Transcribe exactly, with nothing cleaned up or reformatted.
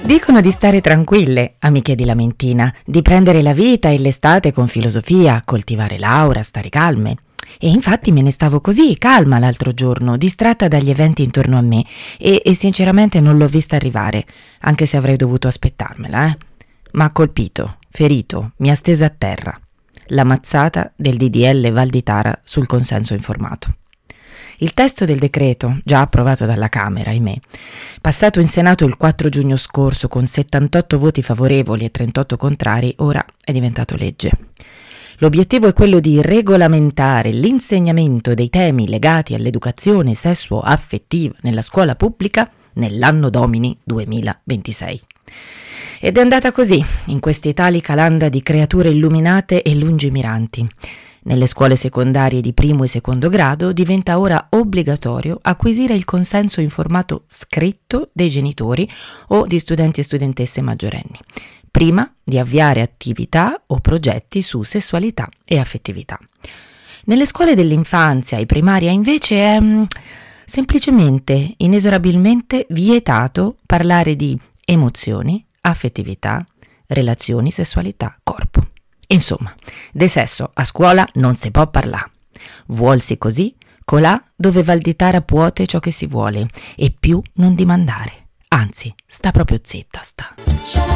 Dicono di stare tranquille, amiche di Lamentina, di prendere la vita e l'estate con filosofia, coltivare l'aura, stare calme. E infatti me ne stavo così, calma l'altro giorno, distratta dagli eventi intorno a me e, e sinceramente non l'ho vista arrivare, anche se avrei dovuto aspettarmela, eh. Ma ha colpito, ferito, mi ha stesa a terra. La mazzata del D D L Valditara sul consenso informato. Il testo del decreto, già approvato dalla Camera, ahimè, passato in Senato il quattro giugno scorso con settantotto voti favorevoli e trentotto contrari, ora è diventato legge. L'obiettivo è quello di regolamentare l'insegnamento dei temi legati all'educazione sessuo-affettiva nella scuola pubblica nell'anno domini duemilaventisei. Ed è andata così, in quest'italica landa di creature illuminate e lungimiranti. Nelle scuole secondarie di primo e secondo grado diventa ora obbligatorio acquisire il consenso informato scritto dei genitori o di studenti e studentesse maggiorenni, prima di avviare attività o progetti su sessualità e affettività. Nelle scuole dell'infanzia e primaria invece è mm, semplicemente, inesorabilmente vietato parlare di emozioni, affettività, relazioni, sessualità, corpo. Insomma, de sesso a scuola non si può parlare. Vuolsi così, colà dove Valditara puote ciò che si vuole e più non dimandare. Anzi, sta proprio zitta sta.